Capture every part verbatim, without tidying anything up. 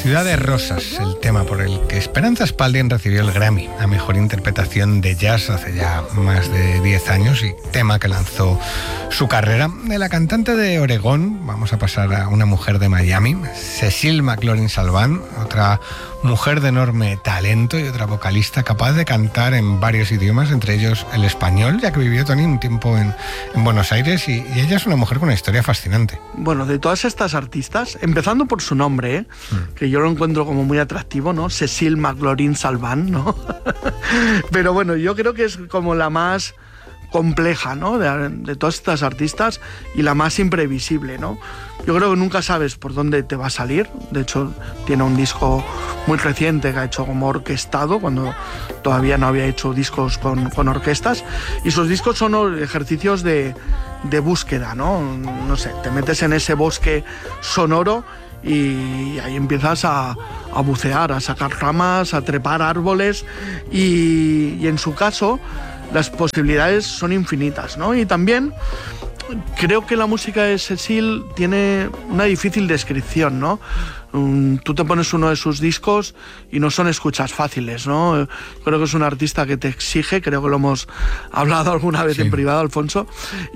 Ciudad de Rosas, el tema por el que Esperanza Spalding recibió el Grammy a Mejor Interpretación de Jazz hace ya más de diez años y tema que lanzó su carrera. De la cantante de Oregón vamos a pasar a una mujer de Miami, Cecile McLorin-Salvant, otra mujer de enorme talento y otra vocalista capaz de cantar en varios idiomas, entre ellos el español, ya que vivió Tony un tiempo en, en Buenos Aires y, y ella es una mujer con una historia fascinante. Bueno, de todas estas artistas, empezando por su nombre, ¿eh? mm. que yo lo encuentro como muy atractivo, ¿no? Cecile McLorin-Salvant, ¿no? Pero bueno, yo creo que es como la más compleja, ¿no? De, de todas estas artistas y la más imprevisible, ¿no? Yo creo que nunca sabes por dónde te va a salir. De hecho, tiene un disco muy reciente que ha hecho como orquestado, cuando todavía no había hecho discos con, con orquestas. Y sus discos son ejercicios de, de búsqueda, ¿no? No sé, te metes en ese bosque sonoro y ahí empiezas a, a bucear, a sacar ramas, a trepar árboles y, y en su caso las posibilidades son infinitas, ¿no? Y también creo que la música de Cecile tiene una difícil descripción, ¿no? Um, tú te pones uno de sus discos y no son escuchas fáciles, ¿no? Creo que es un artista que te exige, creo que lo hemos hablado alguna vez sí. en privado, Alfonso,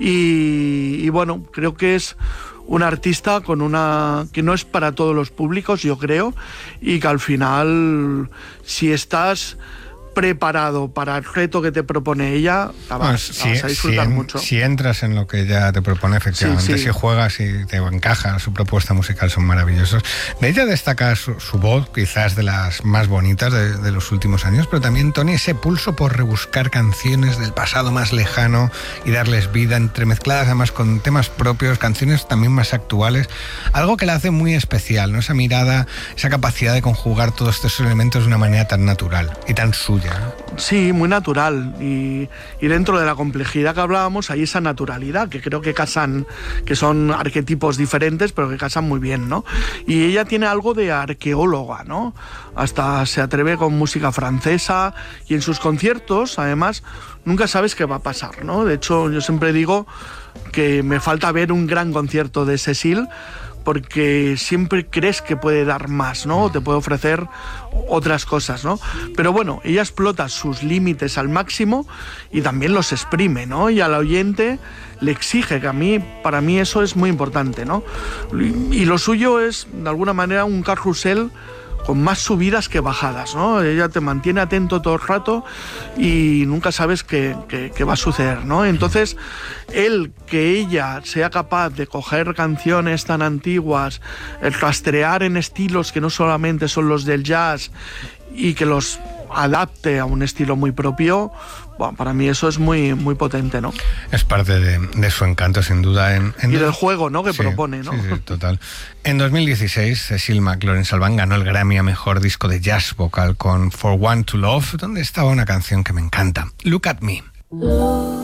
y, y bueno, creo que es un artista con una que no es para todos los públicos, yo creo, y que al final, si estás preparado para el reto que te propone ella, la vas, pues, si, la vas a disfrutar si, mucho. Si entras en lo que ella te propone, efectivamente, sí, sí. si juegas y te encaja, su propuesta musical son maravillosos. De ella destaca su, su voz, quizás de las más bonitas de, de los últimos años, pero también, Tony, ese pulso por rebuscar canciones del pasado más lejano y darles vida, entremezcladas además con temas propios, canciones también más actuales, algo que la hace muy especial, ¿no? Esa mirada, esa capacidad de conjugar todos estos elementos de una manera tan natural y tan suya. Sí, muy natural y, y dentro de la complejidad que hablábamos hay esa naturalidad que creo que casan, que son arquetipos diferentes pero que casan muy bien, ¿no? Y ella tiene algo de arqueóloga, ¿no? Hasta se atreve con música francesa y en sus conciertos además nunca sabes qué va a pasar, ¿no? De hecho yo siempre digo que me falta ver un gran concierto de Cecile porque siempre crees que puede dar más, ¿no? Te puede ofrecer otras cosas, ¿no? Pero bueno, ella explota sus límites al máximo y también los exprime, ¿no? Y al oyente le exige, que a mí, para mí eso es muy importante, ¿no? Y lo suyo es, de alguna manera, un carrusel con más subidas que bajadas, ¿no? Ella te mantiene atento todo el rato y nunca sabes qué, qué, qué va a suceder, ¿no? Entonces, el que ella sea capaz de coger canciones tan antiguas, el rastrear en estilos que no solamente son los del jazz y que los adapte a un estilo muy propio, bueno, para mí eso es muy, muy potente, ¿no? Es parte de, de su encanto, sin duda. En, en y del juego, ¿no? Que sí, propone, ¿no? Sí, sí, total. En dos mil dieciséis, Cecile McLorin-Salvant ganó el Grammy a Mejor Disco de Jazz Vocal con For One to Love, donde estaba una canción que me encanta, Look at Me.